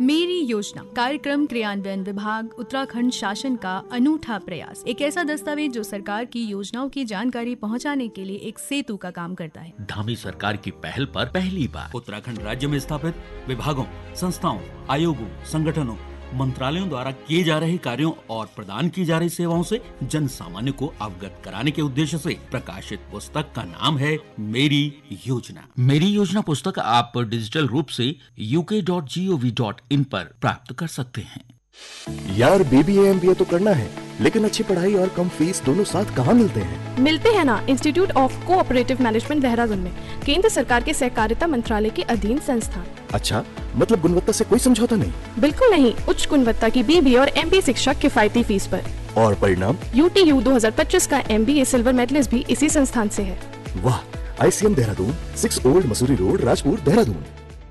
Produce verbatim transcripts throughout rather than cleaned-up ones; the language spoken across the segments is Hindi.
मेरी योजना कार्यक्रम क्रियान्वयन विभाग उत्तराखंड शासन का अनूठा प्रयास। एक ऐसा दस्तावेज जो सरकार की योजनाओं की जानकारी पहुंचाने के लिए एक सेतु का काम करता है। धामी सरकार की पहल पर पहली बार उत्तराखंड राज्य में स्थापित विभागों, संस्थाओं, आयोगों, संगठनों, मंत्रालयों द्वारा किए जा रहे कार्यों और प्रदान की जा रही सेवाओं से जन सामान्य को अवगत कराने के उद्देश्य से प्रकाशित पुस्तक का नाम है मेरी योजना। मेरी योजना पुस्तक आप डिजिटल रूप से यू के dot G O V dot in पर प्राप्त कर सकते हैं। यार बीबीए एमबीए तो करना है, लेकिन अच्छी पढ़ाई और कम फीस दोनों साथ कहाँ मिलते हैं? मिलते हैं ना, institute of cooperative management Dehradun में, केंद्र सरकार के सहकारिता मंत्रालय के अधीन संस्थान। अच्छा, मतलब गुणवत्ता से कोई समझौता नहीं? बिल्कुल नहीं, उच्च गुणवत्ता की बीबीए और एमबीए शिक्षा किफायती फीस पर। और परिणाम? यूटीयू दो हज़ार पच्चीस का एमबीए सिल्वर मेडलिस्ट भी इसी संस्थान से है। वाह, ICM Dehradun, six old Mussoorie road, Rajpur, Dehradun.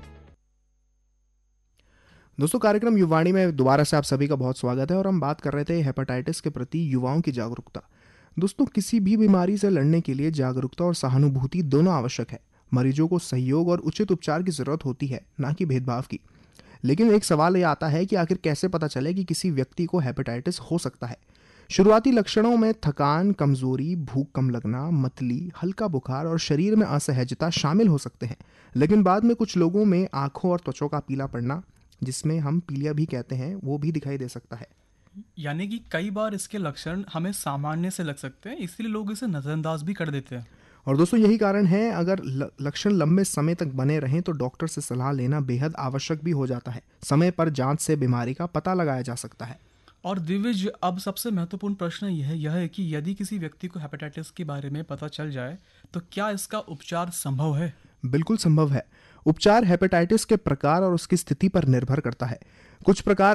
दोस्तों, कार्यक्रम युवाणी में दोबारा से आप सभी का बहुत स्वागत है और हम बात कर रहे थे हेपेटाइटिस के प्रति युवाओं की जागरूकता। दोस्तों, किसी भी बीमारी से लड़ने के लिए जागरूकता और सहानुभूति दोनों आवश्यक है। मरीजों को सहयोग और उचित उपचार की जरूरत होती है, ना कि भेदभाव की। लेकिन एक सवाल ये आता है कि आखिर कैसे पता चले कि किसी व्यक्ति को हेपेटाइटिस हो सकता है। शुरुआती लक्षणों में थकान, कमजोरी, भूख कम लगना, मतली, हल्का बुखार और शरीर में असहजता शामिल हो सकते हैं। लेकिन बाद में कुछ लोगों में आंखों और त्वचा का पीला पड़ना, जिसमें हम पीलिया भी कहते हैं, वो भी दिखाई दे सकता है। यानी कि कई बार इसके लक्षण हमें सामान्य से लग सकते हैं, इसलिए लोग इसे नजरअंदाज भी कर देते हैं। और दोस्तों, यही कारण है अगर लक्षण लंबे समय तक बने रहें तो डॉक्टर से सलाह लेना बेहद आवश्यक भी हो जाता है। समय पर जांच से बीमारी का पता लगाया जा सकता है। और दिव्य, अब सबसे महत्वपूर्ण प्रश्न यह है यह है कि यदि किसी व्यक्ति को हेपेटाइटिस के बारे में पता चल जाए तो क्या इसका उपचार संभव है? बिल्कुल संभव है। उपचार हेपेटाइटिस के प्रकार और उसकी स्थिति पर निर्भर करता है। कुछ प्रकार